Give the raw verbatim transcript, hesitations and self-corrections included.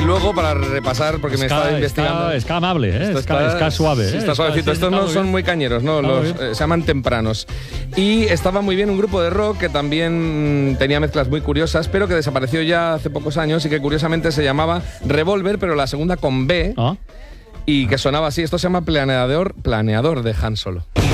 luego, para repasar, porque me Ska, estaba investigando... Ska, ska amable, ¿eh? Esto Ska, está, ska suave, sí, ¿eh? está suavecito. Sí, Estos está no muy son bien. muy cañeros, ¿no? Está Los, muy bien. eh, se llaman tempranos. Y estaba muy bien un grupo de rock que también tenía mezclas muy curiosas, pero que desapareció ya hace pocos años y que curiosamente se llamaba Revolver, pero la segunda con B, ¿Ah? y que sonaba así. Esto se llama Planeador, Planeador de Han Solo.